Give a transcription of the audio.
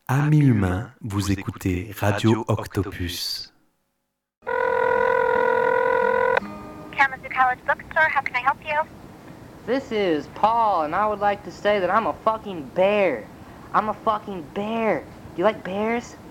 Amis humains, vous écoutez Radio Octopus. Kalamazoo College Bookstore, how can I help you? This is Paul, and I would like to say that I'm a fucking bear. I'm a fucking bear. Do you like bears?